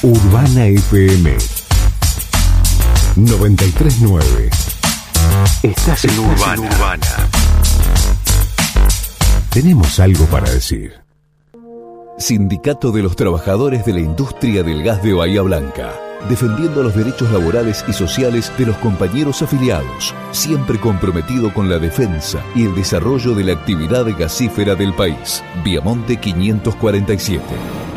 Urbana FM 93.9. Estás en Urbana. Tenemos algo para decir. Sindicato de los Trabajadores de la Industria del Gas de Bahía Blanca. Defendiendo los derechos laborales y sociales de los compañeros afiliados, siempre comprometido con la defensa y el desarrollo de la actividad gasífera del país. Viamonte 547.